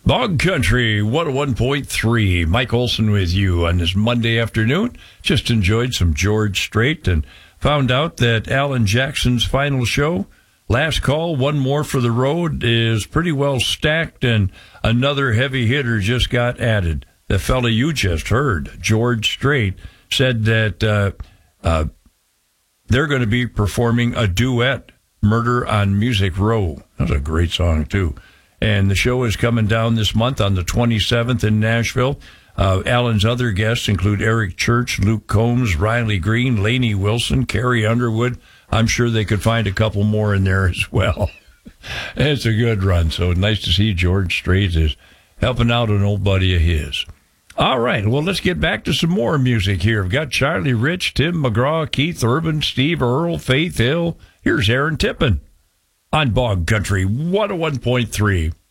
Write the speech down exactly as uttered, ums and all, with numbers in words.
Bog Country one oh one point three. Mike Olson with you on this Monday afternoon. Just enjoyed some George Strait and found out that Alan Jackson's final show, Last Call, One More for the Road, is pretty well stacked, and another heavy hitter just got added. The fella you just heard, George Strait, said that uh, uh, they're going to be performing a duet, Murder on Music Row. That's a great song, too. And the show is coming down this month on the twenty-seventh in Nashville. Uh, Alan's other guests include Eric Church, Luke Combs, Riley Green, Lainey Wilson, Carrie Underwood. I'm sure they could find a couple more in there as well. It's a good run, so nice to see George Strait is helping out an old buddy of his. All right, well, let's get back to some more music here. We've got Charlie Rich, Tim McGraw, Keith Urban, Steve Earle, Faith Hill. Here's Aaron Tippin on Bog Country one oh one point three.